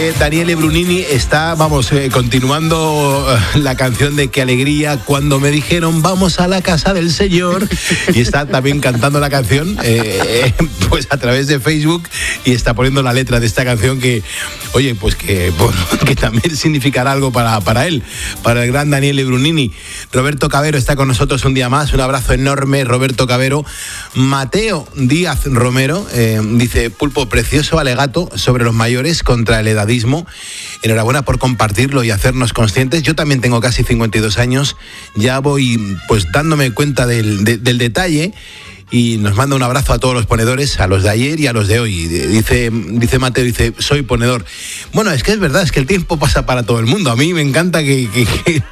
Daniele Brunini está, continuando la canción de Qué alegría cuando me dijeron vamos a la casa del Señor, y está también cantando la canción pues a través de Facebook, y está poniendo la letra de esta canción que, oye, pues que también significará algo para él, para el gran Daniele Brunini. Roberto Cabero está con nosotros un día más, un abrazo enorme, Roberto Cabero. Mateo Díaz Romero dice: Pulpo, precioso alegato sobre los mayores contra el edadismo. Enhorabuena por compartirlo y hacernos conscientes. Yo también tengo casi 52 años, ya voy pues dándome cuenta del detalle, y nos manda un abrazo a todos los ponedores, a los de ayer y a los de hoy. Dice Mateo, soy ponedor. Bueno, es que es verdad, es que el tiempo pasa para todo el mundo. A mí me encanta que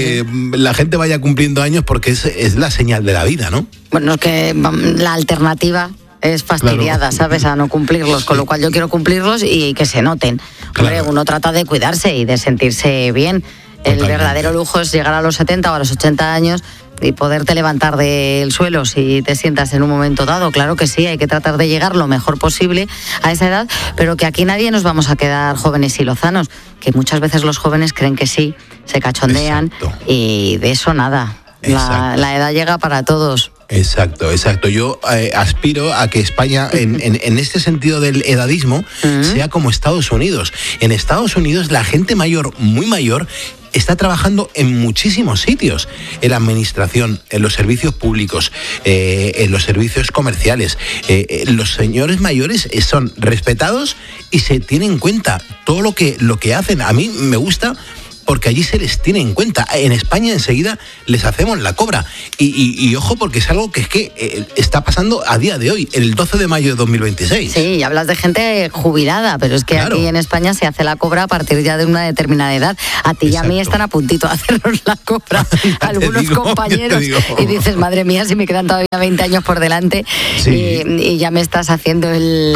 la gente vaya cumpliendo años, porque es la señal de la vida, ¿no? Bueno, es que la alternativa es fastidiada, claro, ¿sabes? A no cumplirlos, con lo cual yo quiero cumplirlos y que se noten. Hombre, claro, uno trata de cuidarse y de sentirse bien. El verdadero lujo es llegar a los 70 o a los 80 años y poderte levantar del suelo si te sientas en un momento dado. Claro que sí, hay que tratar de llegar lo mejor posible a esa edad, pero que aquí nadie nos vamos a quedar jóvenes y lozanos, que muchas veces los jóvenes creen que sí, se cachondean. Exacto. Y de eso nada. La edad llega para todos. Exacto. Yo aspiro a que España, en este sentido del edadismo, sea como Estados Unidos. En Estados Unidos la gente mayor, muy mayor, está trabajando en muchísimos sitios, en la administración, en los servicios públicos, en los servicios comerciales. Los señores mayores son respetados y se tiene en cuenta todo lo que hacen. A mí me gusta, porque allí se les tiene en cuenta. En España enseguida les hacemos la cobra. Y ojo, porque es algo que está pasando a día de hoy, el 12 de mayo de 2026. Sí, y hablas de gente jubilada, pero es que claro, aquí en España se hace la cobra a partir ya de una determinada edad. A ti y a mí están a puntito de hacernos la cobra algunos compañeros. Y dices, madre mía, si me quedan todavía 20 años por delante, sí, y ya me estás haciendo el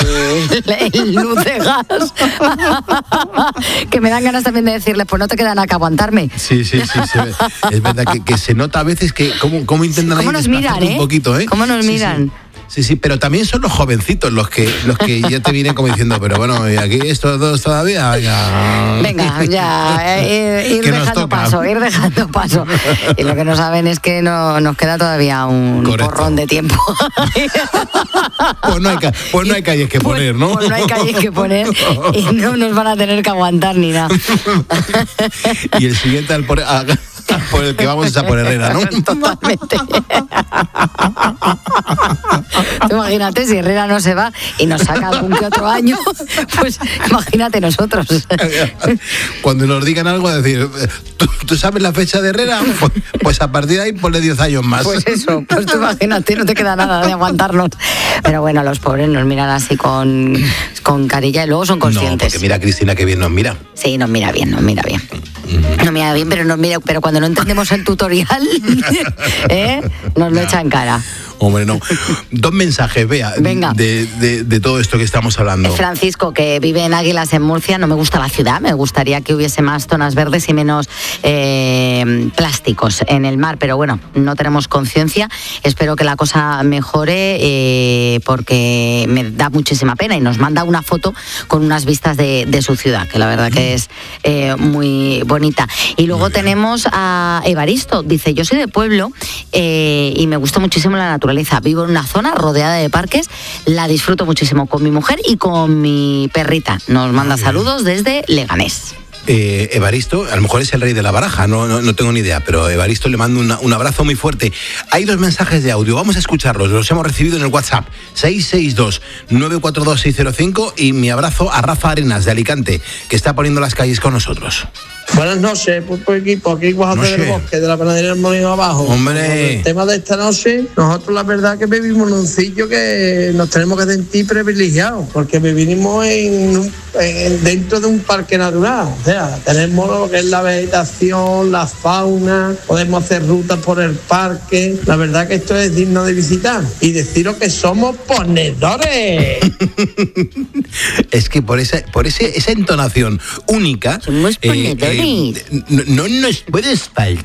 luz de gas. Que me dan ganas también de decirles, pues no te quedan que aguantarme. Sí. Es verdad que se nota a veces que cómo intentan ahí desplazarte un poquito, ¿eh? ¿Cómo nos miran? Sí, pero también son los jovencitos los que ya te vienen como diciendo, pero bueno, y aquí estos dos todavía. Venga, ir dejando paso. Y lo que no saben es que nos queda todavía un porrón de tiempo. Pues no hay calles que poner, ¿no? Pues no hay calles que poner y no nos van a tener que aguantar ni nada. Y el siguiente por el que vamos a por Herrera, ¿no? Totalmente. Imagínate si Herrera no se va y nos saca algún que otro año, pues imagínate nosotros. Cuando nos digan algo, a decir, ¿tú sabes la fecha de Herrera? Pues a partir de ahí ponle 10 años más. Pues eso, pues tú imagínate, no te queda nada de aguantarnos. Pero bueno, los pobres nos miran así con carilla y luego son conscientes. No, porque mira, Cristina, que bien nos mira. Sí, nos mira bien. No mira bien, pero cuando no entendemos el tutorial, nos lo echa en cara. Hombre, no. 2 mensajes, Bea, de todo esto que estamos hablando. Francisco, que vive en Águilas, en Murcia. No me gusta la ciudad, me gustaría que hubiese más zonas verdes y menos plásticos en el mar, pero bueno, no tenemos conciencia. Espero que la cosa mejore, porque me da muchísima pena, y nos manda una foto con unas vistas de su ciudad, que la verdad que es muy bonita. Y luego tenemos a Evaristo, dice: yo soy de pueblo y me gusta muchísimo la naturaleza. Vivo en una zona rodeada de parques, la disfruto muchísimo con mi mujer y con mi perrita. Nos manda saludos desde Leganés. Evaristo, a lo mejor es el rey de la baraja, no tengo ni idea, pero Evaristo le mando un abrazo muy fuerte. Hay 2 mensajes de audio, vamos a escucharlos, los hemos recibido en el WhatsApp 662-942-605, y mi abrazo a Rafa Arenas de Alicante, que está poniendo las calles con nosotros. Buenas noches, Pulpo Equipo, aquí Guajato del Bosque, de la panadería del Molino Abajo. ¡Hombre! El tema de esta noche, nosotros la verdad que vivimos en un sitio que nos tenemos que sentir privilegiados, porque vivimos dentro de un parque natural. O sea, tenemos lo que es la vegetación, la fauna, podemos hacer rutas por el parque. La verdad que esto es digno de visitar. Y deciros que somos ponedores. Es que por esa entonación única, somos ponedores. no nos puedes faltar.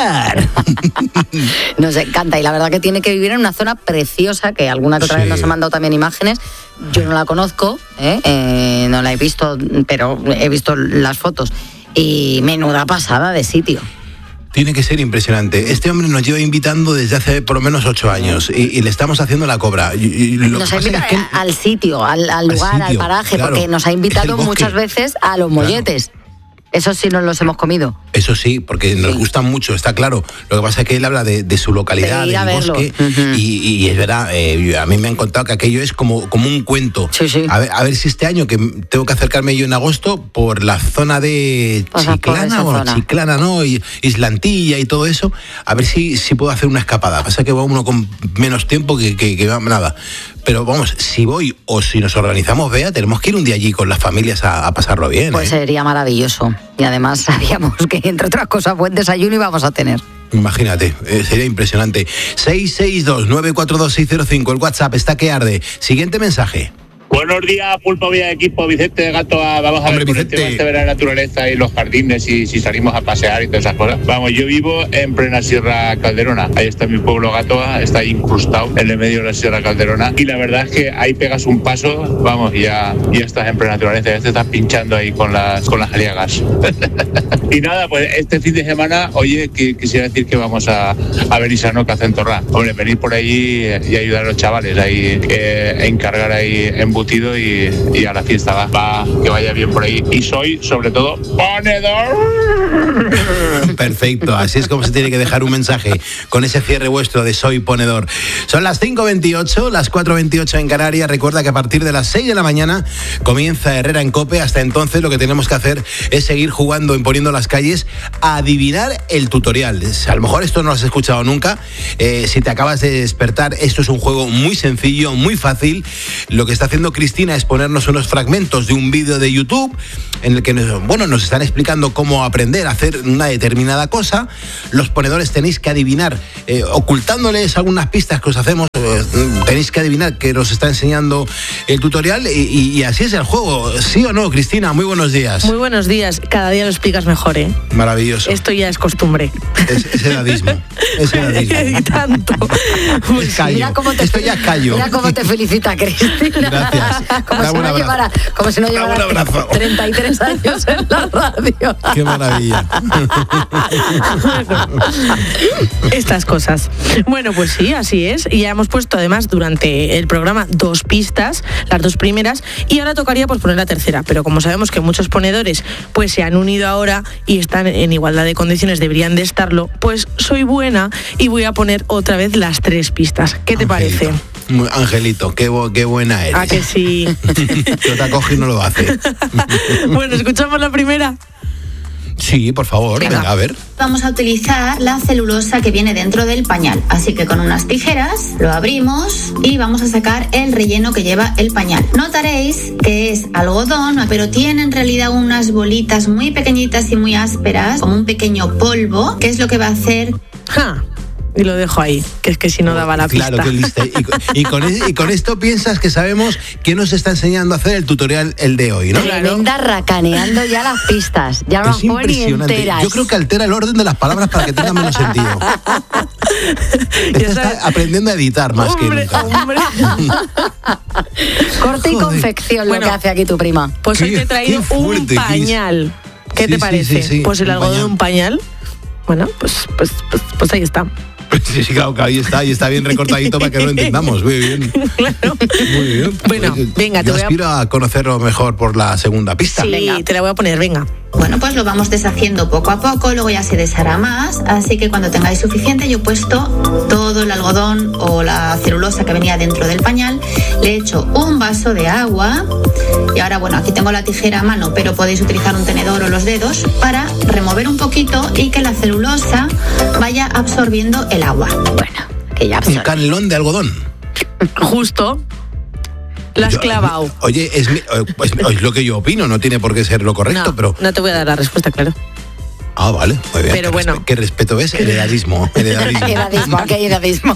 Pilar. Nos encanta y la verdad que tiene que vivir en una zona preciosa, que alguna que otra vez nos ha mandado también imágenes. Yo no la conozco, no la he visto, pero he visto las fotos y menuda pasada de sitio. Tiene que ser impresionante. Este hombre nos lleva invitando desde hace por lo menos 8 años y le estamos haciendo la cobra. Nos ha invitado al sitio, al lugar, sitio, al paraje, claro, porque nos ha invitado muchas veces a los molletes. Claro. Eso sí nos los hemos comido. Eso sí, porque nos gustan mucho, está claro. Lo que pasa es que él habla de su localidad, del bosque, y es verdad, a mí me han contado que aquello es como un cuento. Sí, sí. A ver si este año, que tengo que acercarme yo en agosto, por la zona de Chiclana, ¿no? Y Islantilla y todo eso, a ver si puedo hacer una escapada. Pasa que va uno con menos tiempo que nada. Pero vamos, si voy o si nos organizamos, Bea, tenemos que ir un día allí con las familias a pasarlo bien. Pues sería maravilloso. Y además sabíamos que, entre otras cosas, buen desayuno íbamos a tener. Imagínate, sería impresionante. 662-942-605, el WhatsApp está que arde. Siguiente mensaje. Buenos días, Pulpo Vía Equipo, Vicente de Gatoa. Vamos a ver por el tema de la naturaleza y los jardines y si salimos a pasear y todas esas cosas. Vamos, yo vivo en plena Sierra Calderona. Ahí está mi pueblo Gatoa, está incrustado en el medio de la Sierra Calderona. Y la verdad es que ahí pegas un paso, vamos, y ya estás en plena naturaleza, ya te estás pinchando ahí con las aliagas. Y nada, pues este fin de semana, oye, quisiera decir que vamos a Benisano, que hacen Torrá. Hombre, venir por allí y ayudar a los chavales ahí, encargar ahí embutido y a la fiesta va, que vaya bien por ahí. Y soy, sobre todo, ponedor. Perfecto, así es como se tiene que dejar un mensaje, con ese cierre vuestro de soy ponedor. Son las 5:28, las 4:28 en Canarias. Recuerda que a partir de las 6 de la mañana comienza Herrera en COPE. Hasta entonces lo que tenemos que hacer es seguir jugando en Poniendo las Calles a adivinar el tutorial. A lo mejor esto no lo has escuchado nunca. Si te acabas de despertar, esto es un juego muy sencillo, muy fácil. Lo que está haciendo Cristina es ponernos unos fragmentos de un vídeo de YouTube en el que nos están explicando cómo aprender a hacer una determinada cosa. Los ponedores tenéis que adivinar, ocultándoles algunas pistas que os hacemos, tenéis que adivinar que nos está enseñando el tutorial y así es el juego. ¿Sí o no, Cristina? Muy buenos días. Muy buenos días. Cada día lo explicas mejor, ¿eh? Maravilloso. Esto ya es costumbre. Es edadismo. Es edadismo. Y tanto. Es callo. Esto ya es callo. Mira cómo te felicita, Cristina. Gracias. Como si no llevara 33 años en la radio. Qué maravilla. Estas cosas. Bueno, pues sí, así es. Y ya hemos puesto además durante el programa 2 pistas, las 2 primeras, y ahora tocaría pues poner la tercera. Pero como sabemos que muchos ponedores pues se han unido ahora y están en igualdad de condiciones, deberían de estarlo, pues soy buena y voy a poner otra vez las 3 pistas. ¿Qué te parece? Angelito, qué buena eres. ¿A que sí? Yo te acojo y no lo hace. Bueno, ¿escuchamos la primera? Sí, por favor, venga, a ver. Vamos a utilizar la celulosa que viene dentro del pañal. Así que con unas tijeras lo abrimos y vamos a sacar el relleno que lleva el pañal. Notaréis que es algodón, pero tiene en realidad unas bolitas muy pequeñitas y muy ásperas, como un pequeño polvo, que es lo que va a hacer... Y lo dejo ahí, que es que si no daba la pista. Claro, que lista. Y con esto piensas que sabemos que nos está enseñando a hacer el tutorial el de hoy, ¿no? Tremenda racaneando ya las pistas. Ya no las pone ni enteras. Yo creo que altera el orden de las palabras para que tengan menos sentido. Está aprendiendo a editar más que nunca. Corte y confección, lo que hace aquí tu prima. Pues hoy te he traído un pañal. ¿Qué te parece? Sí, pues el algodón de un pañal. Bueno, pues ahí está. Sí, claro, que ahí está bien recortadito para que lo entendamos. Muy bien. Claro. Muy bien. Bueno, venga, yo aspiro a conocerlo mejor por la segunda pista. Sí, venga. Te la voy a poner, venga. Bueno, pues lo vamos deshaciendo poco a poco, luego ya se deshará más, así que cuando tengáis suficiente, yo he puesto todo el algodón o la celulosa que venía dentro del pañal, le he hecho un vaso de agua y ahora, bueno, aquí tengo la tijera a mano, pero podéis utilizar un tenedor o los dedos para remover un poquito y que la celulosa vaya absorbiendo el agua. Bueno, que ya absorbe. Un canelón de algodón. Justo. La has clavado. Oye, es lo que yo opino, no tiene por qué ser lo correcto, pero... No te voy a dar la respuesta, claro. Ah, vale, muy bien. Pero bueno. ¿Qué respeto ves? Heredadismo. Heredadismo.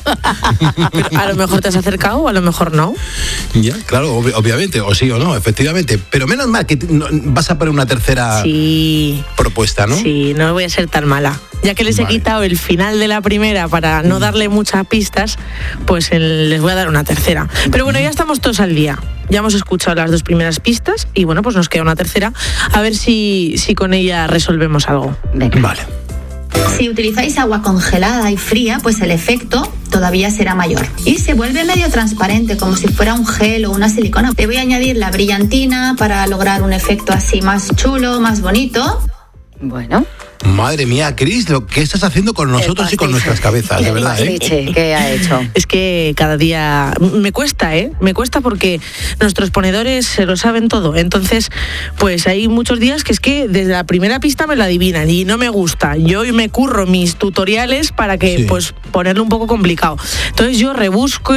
A lo mejor te has acercado o a lo mejor no. Ya, claro, obviamente, o sí o no, efectivamente. Pero menos mal que vas a poner una tercera propuesta, ¿no? Sí, no voy a ser tan mala. Ya que les he quitado el final de la primera para no darle muchas pistas, pues les voy a dar una tercera. Pero bueno, ya estamos todos al día. Ya hemos escuchado las 2 primeras pistas y bueno, pues nos queda una tercera. A ver si con ella resolvemos algo. Venga. Vale. Si utilizáis agua congelada y fría, pues el efecto todavía será mayor. Y se vuelve medio transparente, como si fuera un gel o una silicona. Le voy a añadir la brillantina para lograr un efecto así más chulo, más bonito. Bueno. Madre mía, Cris, lo que estás haciendo con nosotros y con nuestras cabezas, de verdad, ¿eh? ¿Qué ha hecho? Es que cada día me cuesta, Me cuesta porque nuestros ponedores se lo saben todo. Entonces, pues hay muchos días que es que desde la primera pista me lo adivinan y no me gusta. Yo hoy me curro mis tutoriales para que, pues, ponerlo un poco complicado. Entonces yo rebusco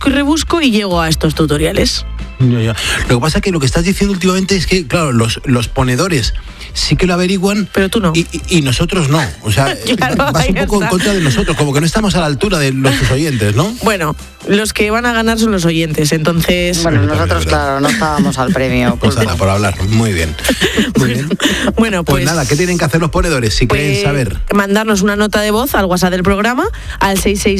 y llego a estos tutoriales. Ya. Lo que pasa es que lo que estás diciendo últimamente es que, claro, los ponedores sí que lo averiguan, pero tú no. Y nosotros no. O sea, claro, vas un poco en contra de nosotros, como que no estamos a la altura de nuestros oyentes, ¿no? Bueno, los que van a ganar son los oyentes, entonces... Bueno, nosotros, claro, no estábamos al premio. Pues nada, por hablar. Muy bien. Muy bien. Bueno, pues nada, ¿qué tienen que hacer los ponedores si quieren saber? Mandarnos una nota de voz al WhatsApp del programa, al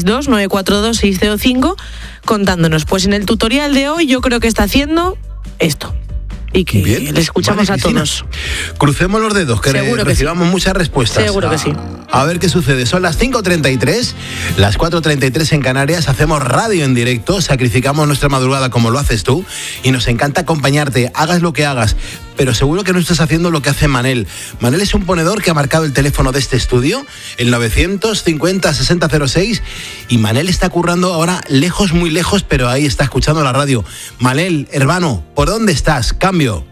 662-942-605, contándonos. Pues en el tutorial de hoy yo creo que está haciendo esto. Y que le escuchamos a todos. Crucemos los dedos, que recibamos muchas respuestas. Seguro que sí. A ver qué sucede. Son las 5:33, las 4:33 en Canarias. Hacemos radio en directo, sacrificamos nuestra madrugada como lo haces tú y nos encanta acompañarte, hagas lo que hagas. Pero seguro que no estás haciendo lo que hace Manel. Manel es un ponedor que ha marcado el teléfono de este estudio, el 950-6006, y Manel está currando ahora lejos, muy lejos, pero ahí está escuchando la radio. Manel, hermano, ¿por dónde estás? Cambio.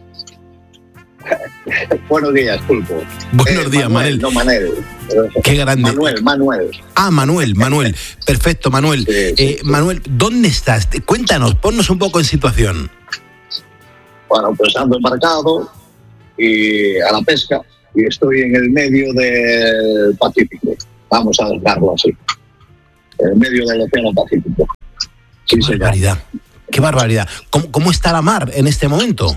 Buenos días, Pulpo. Buenos días, Manel. No, Manel. Qué grande. Manuel. Ah, Manuel. Perfecto, Manuel. Sí. Manuel, ¿dónde estás? Cuéntanos, ponnos un poco en situación. Bueno, pues ando embarcado y a la pesca y estoy en el medio del Pacífico. Vamos a dejarlo así. En el medio del Océano Pacífico. Qué barbaridad. Qué barbaridad. ¿Cómo está la mar en este momento?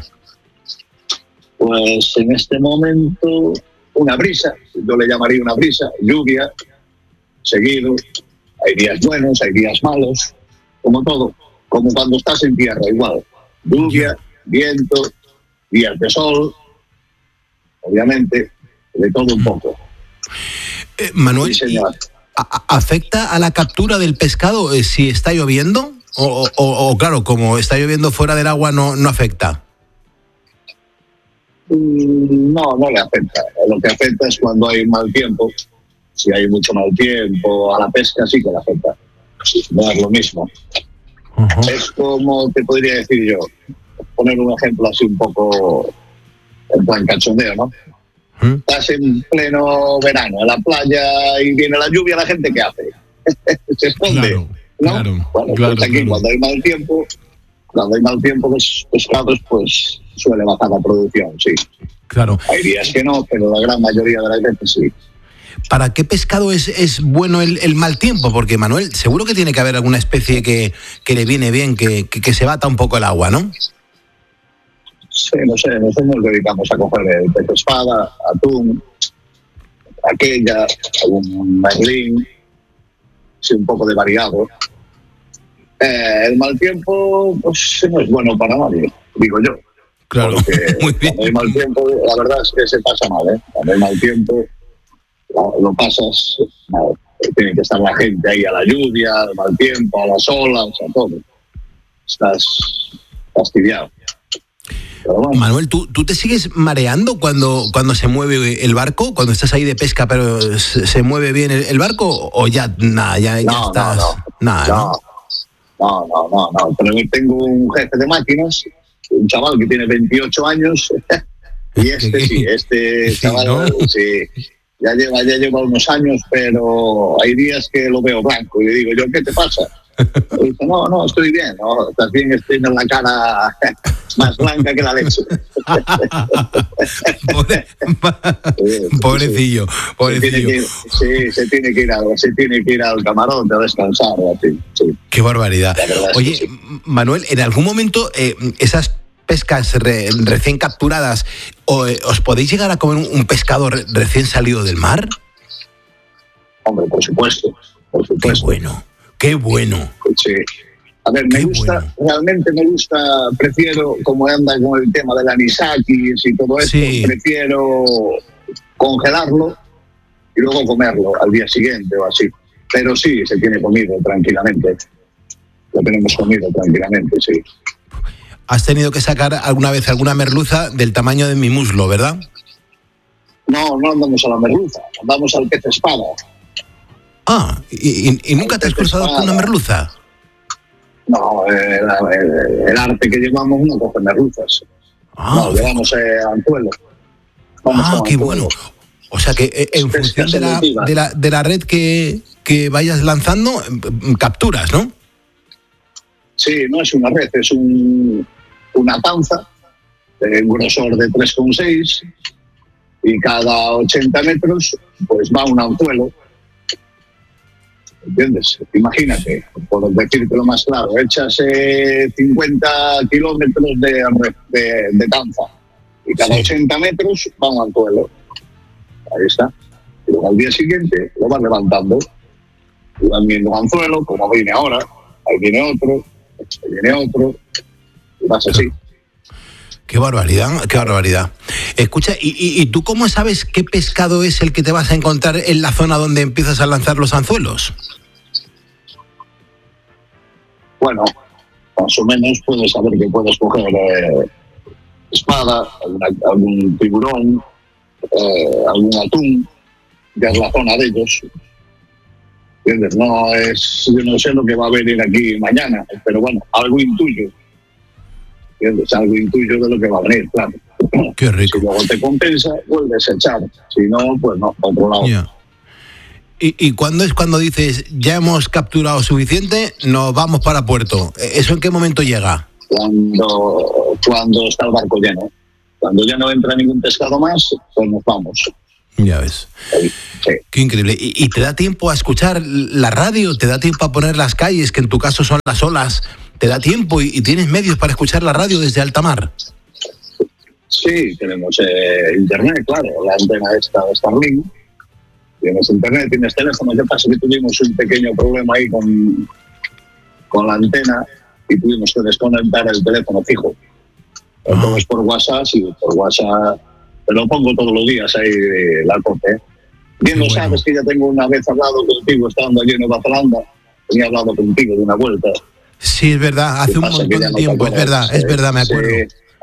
Pues en este momento una brisa, yo le llamaría una brisa, lluvia, seguido. Hay días buenos, hay días malos, como todo, como cuando estás en tierra, igual. Lluvia, viento, días de sol, obviamente, de todo un poco. Manuel, sí, ¿afecta a la captura del pescado si está lloviendo? O claro, como está lloviendo fuera del agua no afecta. No le afecta. Lo que afecta es cuando hay mal tiempo. Si hay mucho mal tiempo a la pesca sí que le afecta. No es lo mismo. Uh-huh. Es como te podría decir yo, poner un ejemplo así un poco en plan cachondeo, ¿no? ¿Mm? Estás en pleno verano en la playa y viene la lluvia, ¿la gente qué hace? Se esconde, claro, ¿no? Claro, bueno, claro, pues aquí claro. cuando hay mal tiempo, los pescados pues suele bajar la producción, sí. Claro. Hay días que no, pero la gran mayoría de las veces sí. ¿Para qué pescado es bueno el mal tiempo? Porque, Manuel, seguro que tiene que haber alguna especie que le viene bien, que se bata un poco el agua, ¿no? Sí, no sé, nosotros nos dedicamos a coger el pez espada, atún, aquella, algún merlín, sí, un poco de variado. El mal tiempo, pues no es bueno para nadie, digo yo. Claro, muy bien. Cuando hay mal tiempo, la verdad es que se pasa mal, ¿eh? Cuando hay mal tiempo, lo pasas mal. Tiene que estar la gente ahí a la lluvia, al mal tiempo, a las olas, a todo. Estás fastidiado. Bueno. Manuel, ¿tú te sigues mareando cuando se mueve el barco? Cuando estás ahí de pesca, pero se mueve bien el barco, o ya nada, ya estás. No. Pero yo tengo un jefe de máquinas, un chaval que tiene 28 años, y este chaval, ¿no? Sí, ya lleva unos años, pero hay días que lo veo blanco y le digo yo, ¿qué te pasa? Y dice, no, estoy bien, no, estás bien, estoy en la cara más blanca que la leche. Pobrecillo. Se tiene que ir al camarote a descansar. Así, sí. Qué barbaridad. Oye, sí. Manuel, ¿en algún momento esas pescas recién capturadas, os podéis llegar a comer un pescado recién salido del mar? Hombre, por supuesto. Qué bueno. Sí. A ver, me gusta, prefiero, como anda con el tema del anisakis y todo esto, prefiero congelarlo y luego comerlo al día siguiente o así. Pero sí, se tiene comido tranquilamente. Lo tenemos comido tranquilamente, sí. Has tenido que sacar alguna vez alguna merluza del tamaño de mi muslo, ¿verdad? No andamos a la merluza, andamos al pez espada. ¿Y nunca te has cruzado con una merluza? No, el arte que llevamos no coge merluzas. No, llevamos anzuelo. Qué bueno. O sea que en función de la red que vayas lanzando, capturas, ¿no? Sí, no es una red, es una tanza de un grosor de 3,6 y cada 80 metros pues va un anzuelo. ¿Entiendes? Imagínate, por decirte lo más claro, echas 50 kilómetros de tanza y cada 80 metros va un anzuelo. Ahí está. Y luego al día siguiente lo vas levantando y van viendo un anzuelo, como viene ahora, ahí viene otro, y vas así. Qué barbaridad. Escucha, ¿y tú cómo sabes qué pescado es el que te vas a encontrar en la zona donde empiezas a lanzar los anzuelos? Bueno, más o menos puedes saber que puedes coger espada, algún tiburón, algún atún, ya es la zona de ellos. ¿Entiendes? Yo no sé lo que va a venir aquí mañana, pero bueno, algo intuyo. ¿Entiendes? Algo intuyo de lo que va a venir, claro. Qué rico. Si luego te compensa, vuelves a echar. Si no, pues no, a otro lado. Yeah. ¿Y cuándo es cuando dices, ya hemos capturado suficiente, nos vamos para puerto? ¿Eso en qué momento llega? Cuando está el barco lleno. Cuando ya no entra ningún pescado más, pues nos vamos. Ya ves. Sí. Qué increíble. ¿Y te da tiempo a escuchar la radio? ¿Te da tiempo a poner las calles, que en tu caso son las olas? ¿Te da tiempo y tienes medios para escuchar la radio desde alta mar? Sí, tenemos internet, claro, la antena esta de Starlink. Tienes internet, tienes teléfono. ¿Qué pasa? Que tuvimos un pequeño problema ahí con la antena y tuvimos que desconectar el teléfono fijo. Entonces por WhatsApp, te lo pongo todos los días ahí la COPE. Bien lo sabes que ya tengo una vez hablado contigo estando allí en Nueva Zelanda. Tenía hablado contigo de una vuelta. Sí, es verdad, hace un montón de tiempo, es verdad, me acuerdo.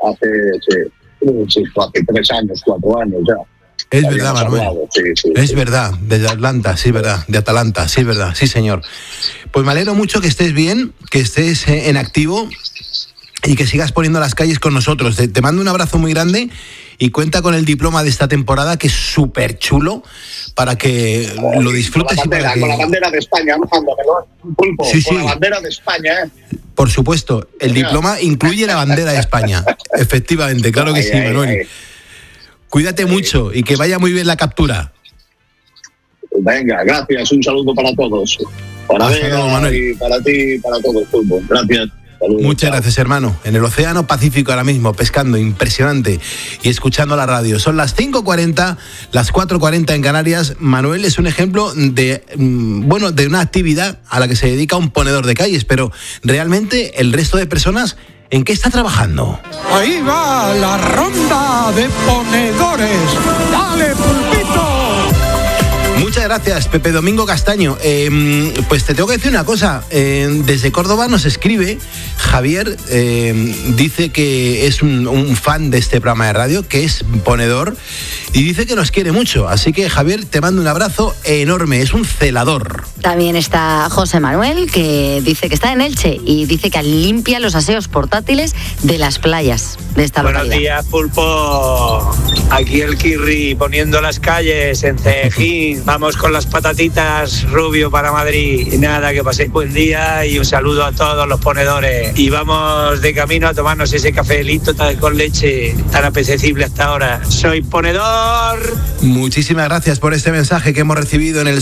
Hace 3 años, 4 años ya. Es verdad, Manuel. Es verdad, desde Atlanta, sí, verdad, de Atalanta, sí, verdad, sí, señor. Pues me alegro mucho que estés bien, que estés en activo y que sigas poniendo las calles con nosotros. Te mando un abrazo muy grande y cuenta con el diploma de esta temporada, que es súper chulo, para que lo disfrutes. Con la bandera de España, Pulpo, sí, con la bandera de España, Por supuesto, el diploma incluye la bandera de España. Efectivamente, claro que sí, Manuel. Cuídate mucho y que vaya muy bien la captura. Venga, gracias, un saludo para todos. Para Manuel. Y para ti y para todos, Pulpo. Gracias. Saludos. Muchas gracias, hermano. En el Océano Pacífico ahora mismo, pescando, impresionante, y escuchando la radio. Son las 5:40, las 4:40 en Canarias. Manuel es un ejemplo de una actividad a la que se dedica un ponedor de calles, pero realmente el resto de personas, ¿en qué está trabajando? Ahí va la ronda de ponedores. ¡Dale, Pulpito! Muchas gracias, Pepe Domingo Castaño. Pues te tengo que decir una cosa. Desde Córdoba nos escribe Javier, dice que es un fan de este programa de radio, que es ponedor, y dice que nos quiere mucho. Así que, Javier, te mando un abrazo enorme. Es un celador. También está José Manuel, que dice que está en Elche y dice que limpia los aseos portátiles de las playas de esta localidad. Buenos días, Pulpo. Aquí el Kirri poniendo las calles en Cejín. Vamos con las patatitas Rubio para Madrid. Y nada, que paséis buen día y un saludo a todos los ponedores. Y vamos de camino a tomarnos ese cafelito con leche tan apetecible hasta ahora. Soy ponedor. Muchísimas gracias por este mensaje que hemos recibido en el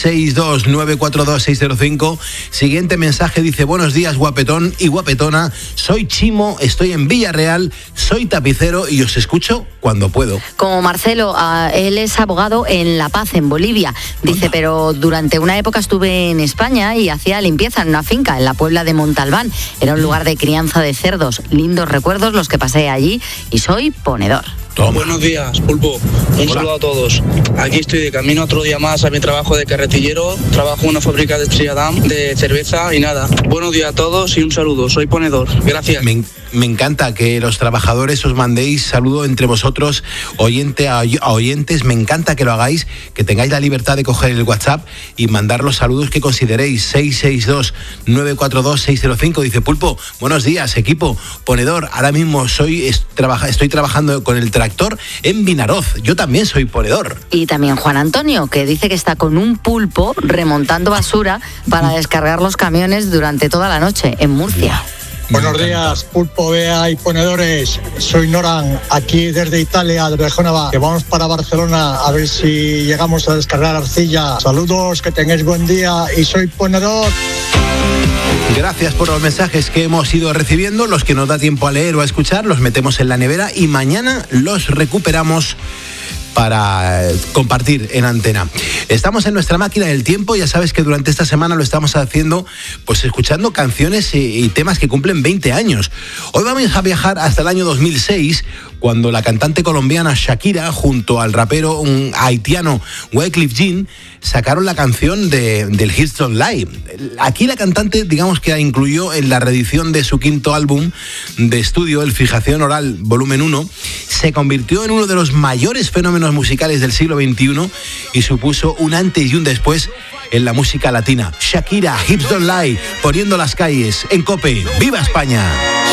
662-942-605. Siguiente mensaje dice: buenos días, guapetón y guapetona. Soy Chimo, estoy en Villarreal, soy tapicero y os escucho cuando puedo. Como Marcelo, él es abogado en La Paz, en Bolivia. Dice, pero durante una época estuve en España y hacía limpieza en una finca en la Puebla de Montalbán. Era un lugar de crianza de cerdos. Lindos recuerdos los que pasé allí y soy ponedor. Toma. Buenos días, Pulpo. Un saludo a todos. Aquí estoy de camino otro día más a mi trabajo de carretillero. Trabajo en una fábrica de Triadam de cerveza y nada. Buenos días a todos y un saludo. Soy ponedor. Gracias. Me encanta que los trabajadores os mandéis saludo entre vosotros, oyente a oyentes. Me encanta que lo hagáis, que tengáis la libertad de coger el WhatsApp y mandar los saludos que consideréis. 662-942-605. Dice Pulpo, buenos días, equipo ponedor. Ahora mismo estoy trabajando con el tractor en Vinaroz. Yo también soy ponedor. Y también Juan Antonio, que dice que está con un pulpo remontando basura para descargar los camiones durante toda la noche en Murcia. Buenos días, Pulpo, Bea y ponedores. Soy Noran, aquí desde Italia, de Bejónava, que vamos para Barcelona a ver si llegamos a descargar arcilla. Saludos, que tengáis buen día y soy ponedor. Gracias por los mensajes que hemos ido recibiendo. Los que nos da tiempo a leer o a escuchar los metemos en la nevera y mañana los recuperamos para compartir en antena. Estamos en nuestra máquina del tiempo. Ya sabes que durante esta semana lo estamos haciendo pues escuchando canciones y temas que cumplen 20 años. Hoy vamos a viajar hasta el año 2006, cuando la cantante colombiana Shakira junto al rapero haitiano Wyclef Jean sacaron la canción del Hips Don't Lie. Aquí la cantante, digamos que la incluyó en la reedición de su quinto álbum de estudio, El Fijación Oral Volumen 1. Se convirtió en uno de los mayores fenómenos musicales del siglo XXI y supuso un antes y un después en la música latina. Shakira, Hips Don't Lie, poniendo las calles en COPE. ¡Viva España!